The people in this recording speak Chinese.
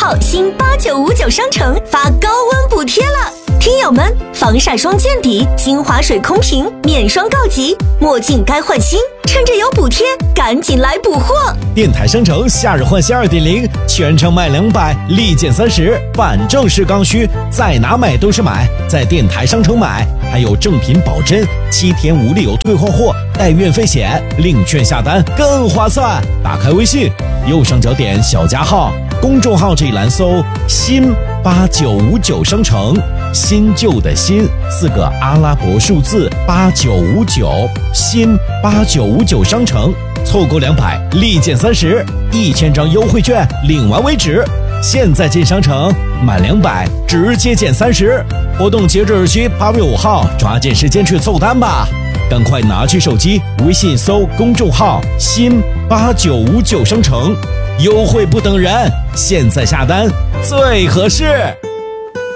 号新8959商城发高温补贴了，听友们，防晒霜见底，精华水空瓶，面霜告急，墨镜该换新，趁着有补贴，赶紧来补货！ 电台商城夏日换新 2.0， 全场卖200，立减30，反正是刚需，在哪买都是买，在电台商城买，还有正品保真，7天无理由退换货，带运费险，领券下单更划算。打开微信，右上角点小加号，公众号这一栏搜新8959商城，新旧的新4个阿拉伯数字8959，新8959商城，凑够200立减30，1000张优惠券领完为止。现在进商城满200直接减30，活动截止日期8月5号，抓紧时间去凑单吧！赶快拿起手机，微信搜公众号新8959商城，优惠不等人，现在下单最合适。